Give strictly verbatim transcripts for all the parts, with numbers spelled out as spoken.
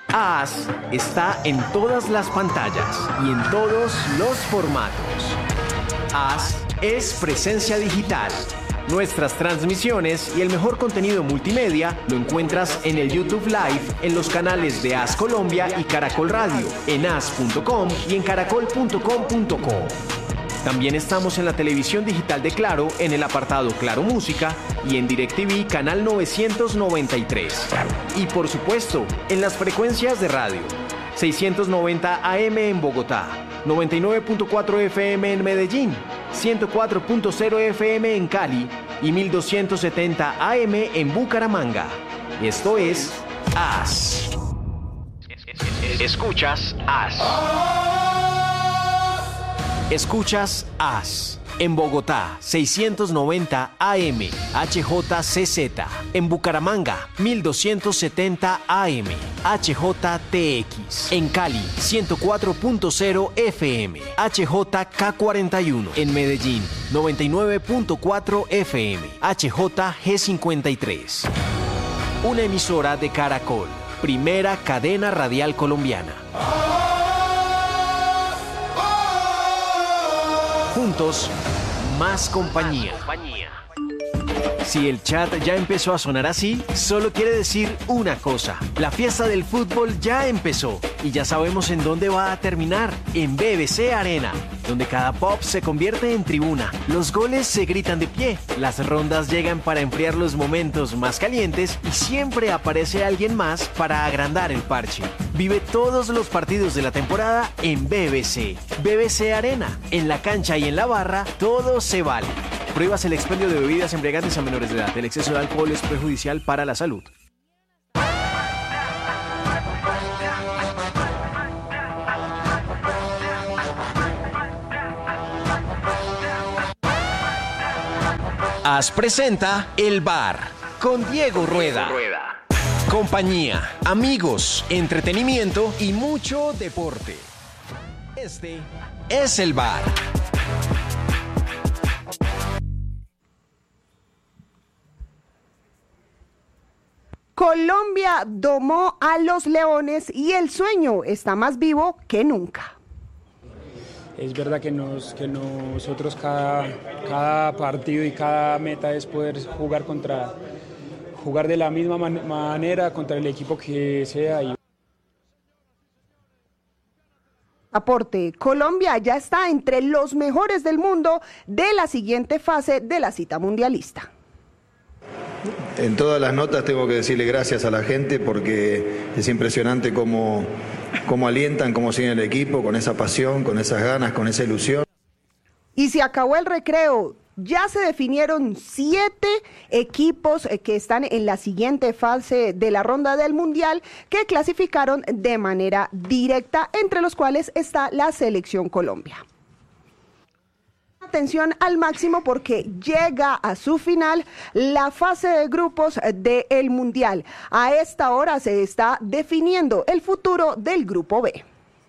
AS está en todas las pantallas y en todos los formatos. AS es presencia digital. Nuestras transmisiones y el mejor contenido multimedia lo encuentras en el YouTube Live, en los canales de AS Colombia y Caracol Radio, en as punto com y en caracol punto com punto co. También estamos en la televisión digital de Claro, en el apartado Claro Música y en DirecTV Canal novecientos noventa y tres. Y por supuesto, en las frecuencias de radio, seiscientos noventa A M en Bogotá, noventa y nueve punto cuatro F M en Medellín, ciento cuatro punto cero F M en Cali y mil doscientos setenta A M en Bucaramanga. Esto es AS. Escuchas AS. Escuchas AS. En Bogotá, seiscientos noventa A M, H J C Z. En Bucaramanga, mil doscientos setenta A M, H J T X. En Cali, ciento cuatro punto cero F M, H J K cuarenta y uno. En Medellín, noventa y nueve punto cuatro F M, H J G cincuenta y tres. Una emisora de Caracol, primera cadena radial colombiana. Juntos, más compañía. Si el chat ya empezó a sonar así, solo quiere decir una cosa. La fiesta del fútbol ya empezó y ya sabemos en dónde va a terminar. En B B C Arena, donde cada pop se convierte en tribuna. Los goles se gritan de pie, las rondas llegan para enfriar los momentos más calientes y siempre aparece alguien más para agrandar el parche. Vive todos los partidos de la temporada en B B C. B B C Arena, en la cancha y en la barra, todo se vale. Prohíbas el expendio de bebidas embriagantes a menores de edad. El exceso de alcohol es perjudicial para la salud. AS presenta El Bar con Diego Rueda. Compañía, amigos, entretenimiento y mucho deporte. Este es El Bar. Colombia domó a los Leones y el sueño está más vivo que nunca. Es verdad que, nos, que nosotros cada, cada partido y cada meta es poder jugar contra, jugar de la misma man, manera contra el equipo que sea. Y... Aporte, Colombia ya está entre los mejores del mundo de la siguiente fase de la cita mundialista. En todas las notas tengo que decirle gracias a la gente porque es impresionante cómo, cómo alientan, cómo siguen el equipo, con esa pasión, con esas ganas, con esa ilusión. Y se acabó el recreo. Ya se definieron siete equipos que están en la siguiente fase de la ronda del Mundial que clasificaron de manera directa, entre los cuales está la Selección Colombia. Atención al máximo porque llega a su final la fase de grupos del Mundial. A esta hora se está definiendo el futuro del Grupo B.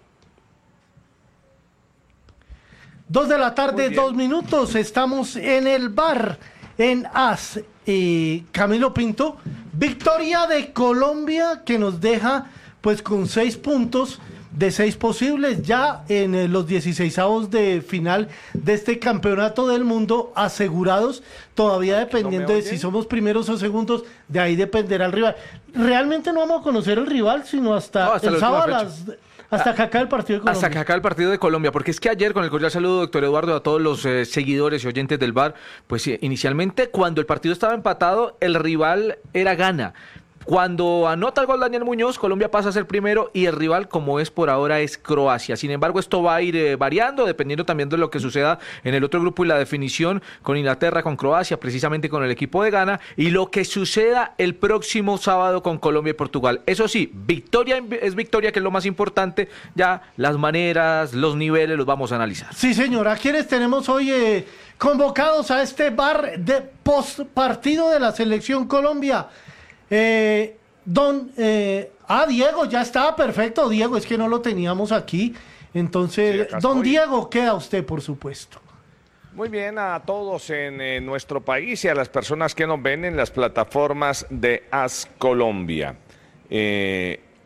Dos de la tarde, dos minutos. Estamos en el bar en AS. Eh, Camilo Pinto, victoria de Colombia que nos deja pues con seis puntos de seis posibles ya en eh, los dieciseisavos de final de este campeonato del mundo asegurados, todavía dependiendo de si somos primeros o segundos, de ahí dependerá el rival. Realmente no vamos a conocer el rival sino hasta, no, hasta el sábado a las... Hasta que acabe el partido de Colombia. Hasta que acabe el partido de Colombia, porque es que ayer, con el cordial saludo, doctor Eduardo, a todos los eh, seguidores y oyentes del bar, pues eh, inicialmente cuando el partido estaba empatado, el rival era Ghana. Cuando anota el gol Daniel Muñoz, Colombia pasa a ser primero y el rival, como es por ahora, es Croacia. Sin embargo, esto va a ir eh, variando, dependiendo también de lo que suceda en el otro grupo y la definición con Inglaterra, con Croacia, precisamente con el equipo de Ghana, y lo que suceda el próximo sábado con Colombia y Portugal. Eso sí, victoria es victoria, que es lo más importante. Ya las maneras, los niveles los vamos a analizar. Sí, señor. ¿A quiénes tenemos hoy eh, convocados a este bar de post partido de la Selección Colombia? Eh, don, eh, ah, Diego, ya está, perfecto, Diego, es que no lo teníamos aquí, entonces, sí, don Diego, queda usted, por supuesto. Muy bien, a todos en eh, nuestro país y a las personas que nos ven en las plataformas de AS Colombia. Eh,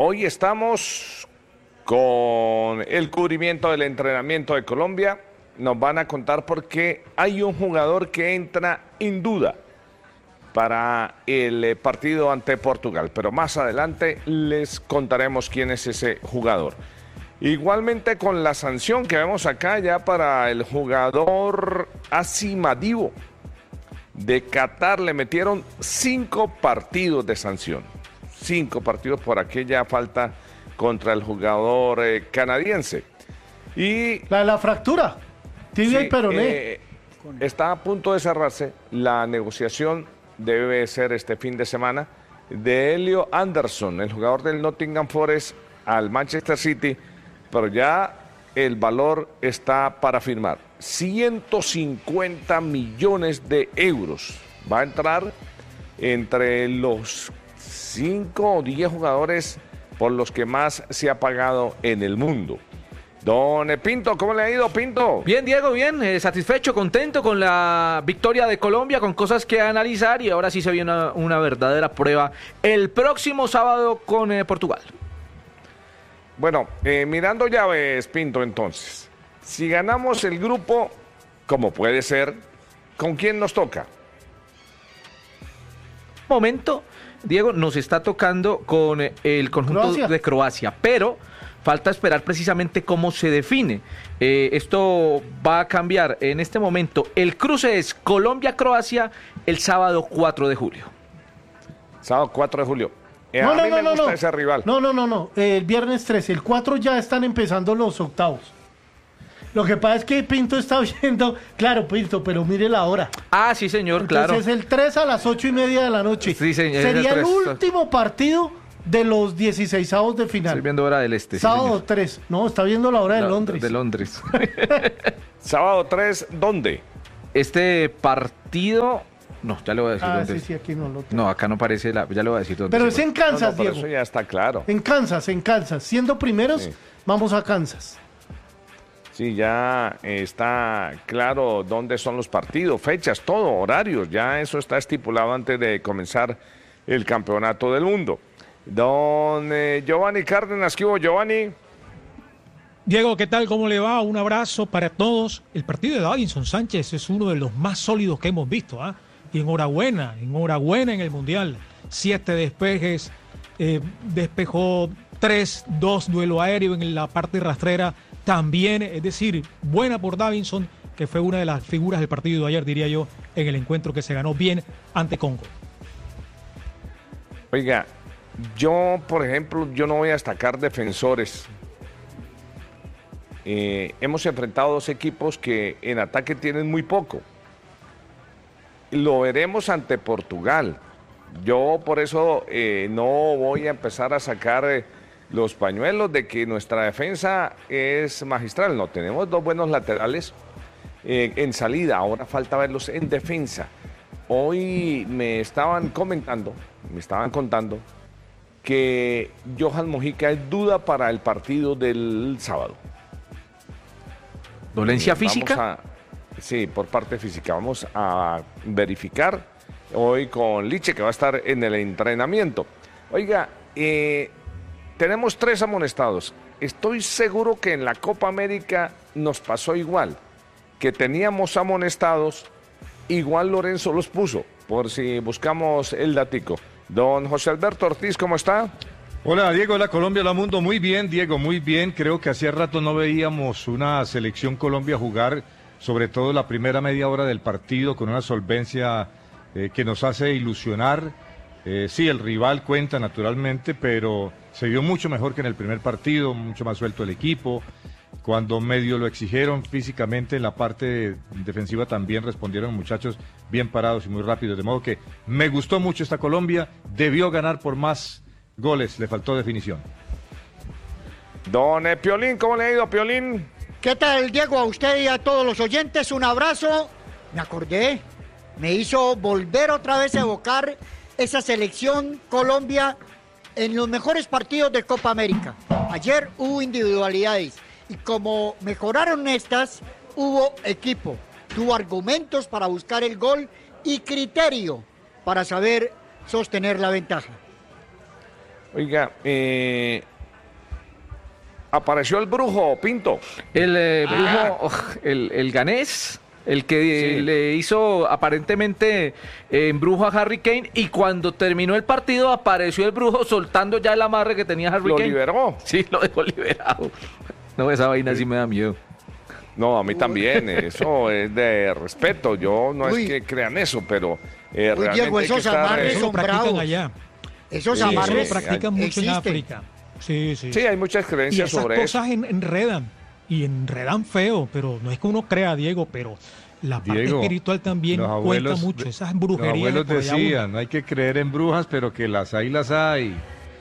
hoy estamos con el cubrimiento del entrenamiento de Colombia. Nos van a contar por qué hay un jugador que entra en duda para el partido ante Portugal, pero más adelante les contaremos quién es ese jugador. Igualmente con la sanción que vemos acá ya para el jugador Asimadivo de Qatar, le metieron cinco partidos de sanción, cinco partidos por aquella falta contra el jugador eh, canadiense. Y la de la fractura, tibia sí, y peroné. Eh, está a punto de cerrarse la negociación, debe ser este fin de semana, de Elio Anderson, el jugador del Nottingham Forest, al Manchester City, pero ya el valor está para firmar. ciento cincuenta millones de euros. Va a entrar entre los cinco o diez jugadores por los que más se ha pagado en el mundo. Don Pinto, ¿cómo le ha ido, Pinto? Bien, Diego, bien, eh, satisfecho, contento con la victoria de Colombia, con cosas que analizar, y ahora sí se viene una, una verdadera prueba el próximo sábado con eh, Portugal. Bueno, eh, mirando llaves, Pinto, entonces, si ganamos el grupo, como puede ser, ¿con quién nos toca? Momento, Diego, nos está tocando con eh, el conjunto Croacia. de Croacia, pero falta esperar precisamente cómo se define. Eh, esto va a cambiar en este momento. El cruce es Colombia-Croacia el sábado cuatro de julio. Sábado cuatro de julio. Eh, no, a no, mí no, me no, gusta no. ese rival. No, no, no, no. Eh, el viernes trece, el cuatro ya están empezando los octavos. Lo que pasa es que Pinto está viendo, claro, Pinto, pero mire la hora. Ah, sí, señor, Entonces, claro. es el tres a las ocho y media de la noche. Sí, señor. Sería el, el último partido de los dieciseisavos de final. Estoy viendo hora del este. Sábado sí, tres. No, está viendo la hora de la, Londres. De Londres. Sábado tres, ¿dónde? Este partido... No, ya le voy a decir ah, dónde. Sí, sí, aquí no lo tengo. No, acá no aparece, la, ya le voy a decir dónde. Pero es en Kansas, no, no, Diego. Eso ya está claro. En Kansas, en Kansas. Siendo primeros, sí. Vamos a Kansas. Sí, ya está claro dónde son los partidos, fechas, todo, horarios. Ya eso está estipulado antes de comenzar el campeonato del mundo. Don eh, Giovanni Cárdenas, ¿qué hubo, Giovanni? Diego, ¿qué tal? ¿Cómo le va? Un abrazo para todos. El partido de Davinson Sánchez es uno de los más sólidos que hemos visto, ¿ah? ¿eh? Y enhorabuena, enhorabuena en el Mundial. Siete despejes, eh, despejó tres, dos duelo aéreo en la parte rastrera también. Es decir, buena por Davinson, que fue una de las figuras del partido de ayer, diría yo, en el encuentro que se ganó bien ante Congo. Oiga, yo, por ejemplo, yo no voy a destacar defensores. Eh, hemos enfrentado dos equipos que en ataque tienen muy poco. Lo veremos ante Portugal. Yo por eso eh, no voy a empezar a sacar eh, los pañuelos de que nuestra defensa es magistral. No, tenemos dos buenos laterales eh, en salida. Ahora falta verlos en defensa. Hoy me estaban comentando, me estaban contando que Johan Mojica es duda para el partido del sábado. ¿Dolencia eh, física? Vamos a, Sí, por parte física. Vamos a verificar hoy con Liche, que va a estar en el entrenamiento. Oiga, eh, tenemos tres amonestados. Estoy seguro que en la Copa América nos pasó igual, que teníamos amonestados, igual Lorenzo los puso, por si buscamos el datico. Don José Alberto Ortiz, ¿cómo está? Hola Diego, hola Colombia, hola mundo. Muy bien, Diego, muy bien. Creo que hacía rato no veíamos una selección Colombia jugar, sobre todo la primera media hora del partido, con una solvencia eh, que nos hace ilusionar. Eh, sí, el rival cuenta naturalmente, pero se vio mucho mejor que en el primer partido, mucho más suelto el equipo. Cuando medio lo exigieron físicamente en la parte defensiva también respondieron muchachos bien parados y muy rápidos. De modo que me gustó mucho esta Colombia, debió ganar por más goles, le faltó definición. Don eh, Piolín, ¿cómo le ha ido, Piolín? ¿Qué tal, Diego? A usted y a todos los oyentes, un abrazo. Me acordé, me hizo volver otra vez a evocar esa selección Colombia en los mejores partidos de Copa América. Ayer hubo individualidades y como mejoraron estas, hubo equipo. Tuvo argumentos para buscar el gol y criterio para saber sostener la ventaja. Oiga, eh, apareció el brujo, Pinto. El eh, brujo, Ah. oh, el, el ganés, el que Sí. le hizo aparentemente eh, embrujo a Harry Kane, y cuando terminó el partido apareció el brujo soltando ya el amarre que tenía Harry ¿Lo Kane. liberó? Sí, lo dejó liberado. No, esa vaina sí me da miedo. No, a mí también, eso es de respeto. Yo no Uy. es que crean eso, pero eh, Uy, realmente Diego, hay que esos estar, amarres eh, Eso lo son practican bravos. allá. Esos Sí, eso lo amarres practican mucho existen. en África. Sí, sí. Sí, hay muchas Y creencias esas sobre eso. cosas en- enredan. Y enredan feo, pero no es que uno crea, Diego, pero la parte Diego, espiritual también los cuenta abuelos mucho. de- Esas Los brujerías. abuelos de por allá decían, uno- no hay que creer en brujas, pero que las hay, las hay.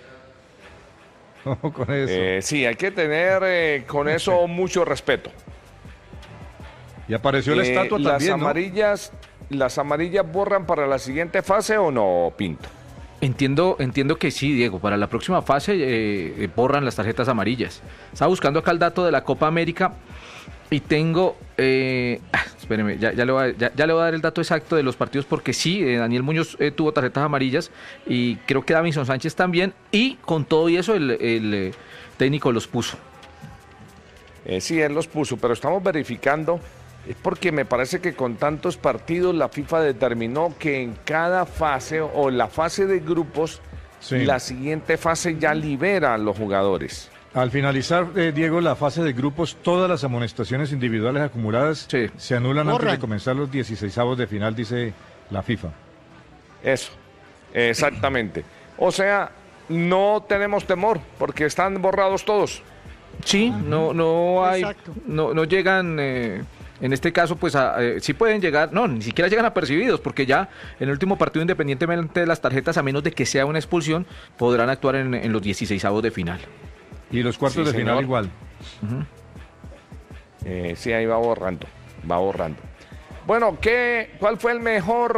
Ojo con eso. Eh, sí, hay que tener eh, con eso mucho respeto. Y apareció la Eh, estatua las también, ¿no? amarillas, ¿Las amarillas borran para la siguiente fase o no, Pinto? Entiendo, entiendo que sí, Diego. Para la próxima fase eh, eh, borran las tarjetas amarillas. Estaba buscando acá el dato de la Copa América y tengo... Eh, ah, espéreme, ya, ya, le voy a, ya, ya le voy a dar el dato exacto de los partidos, porque sí, eh, Daniel Muñoz eh, tuvo tarjetas amarillas y creo que Davinson Sánchez también, y con todo y eso el, el, eh, técnico los puso. Eh, sí, él los puso, pero estamos verificando. Es porque me parece que con tantos partidos la FIFA determinó que en cada fase o la fase de grupos, Sí. la siguiente fase ya libera a los jugadores. Al finalizar, eh, Diego, la fase de grupos, todas las amonestaciones individuales acumuladas Sí. se anulan antes Borran. de comenzar los dieciseisavos de final, dice la FIFA. Eso, exactamente. O sea, no tenemos temor porque están borrados todos. Sí, no, no hay, Exacto. no, no llegan, eh, en este caso, pues a- eh, sí pueden llegar, no, ni siquiera llegan apercibidos, porque ya en el último partido, independientemente de las tarjetas, a menos de que sea una expulsión, podrán actuar en, en los dieciseisavos de final. Y los cuartos Sí, de final señor. igual. Eh, sí, ahí va borrando, va borrando. Bueno, ¿qué, ¿cuál fue el mejor